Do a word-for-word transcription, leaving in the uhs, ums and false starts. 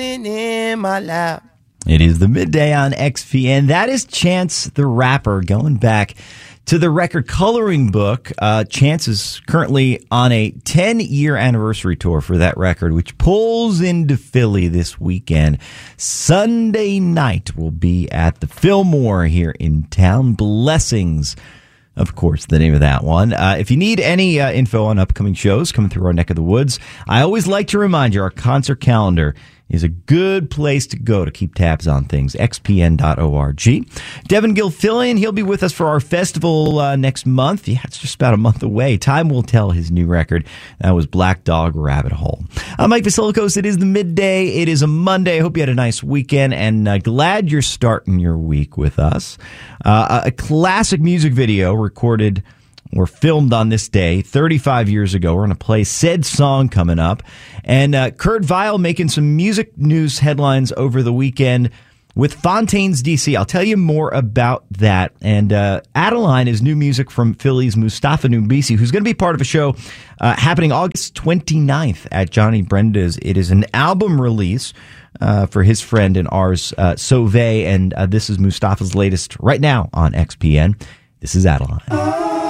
in my lap. It is the midday on X P N. That is Chance the Rapper going back to the record coloring book. Uh, Chance is currently on a ten-year anniversary tour for that record, which pulls into Philly this weekend. Sunday night will be at the Fillmore here in town. Blessings, of course, the name of that one. Uh, if you need any uh, info on upcoming shows coming through our neck of the woods, I always like to remind you our concert calendar is a good place to go to keep tabs on things. X P N dot org. Devin Gilfillian, he'll be with us for our festival uh, next month. Yeah, it's just about a month away. Time will tell his new record. That was Black Dog Rabbit Hole. I'm Mike Vasilikos. It is the midday. It is a Monday. I hope you had a nice weekend, and uh, glad you're starting your week with us. Uh, a classic music video recorded or filmed on this day thirty-five years ago. We're going to play said song coming up. And uh, Kurt Vile making some music news headlines over the weekend with Fontaines D C. I'll tell you more about that. And uh, Adeline is new music from Philly's Mustafa Numbisi, who's going to be part of a show uh, happening August twenty-ninth at Johnny Brenda's. It is an album release uh, for his friend and ours, uh, Sauvé. And uh, this is Mustafa's latest right now on X P N. This is Adeline.